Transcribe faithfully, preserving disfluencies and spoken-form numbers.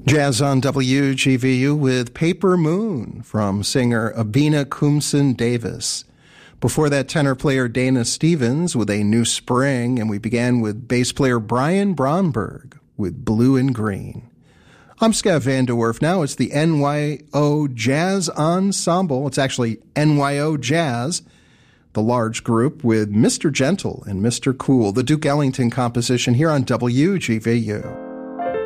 Jazz on W G V U with Paper Moon from singer Abina Kumson Davis. Before that, tenor player Dana Stevens with A New Spring, and we began with bass player Brian Bromberg with Blue and Green. I'm Scott Van de Werf. Now it's the N Y O Jazz Ensemble. It's actually N Y O Jazz, the large group with Mister Gentle and Mister Cool, the Duke Ellington composition here on W G V U.